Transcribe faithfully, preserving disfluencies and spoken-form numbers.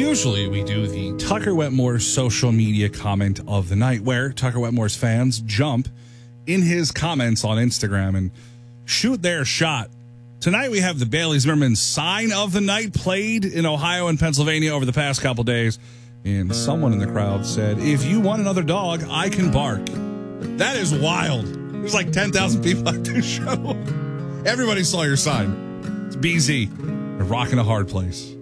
usually we do the Tucker Wetmore social media comment of the night, where Tucker Wetmore's fans jump in his comments on Instagram and shoot their shot. Tonight we have the Bailey Zimmerman sign of the night played in Ohio and Pennsylvania over the past couple days. And someone in the crowd said, if you want another dog, I can bark. That is wild. There's like ten thousand people at this show. Everybody saw your sign. It's B Z. They're rocking a hard place.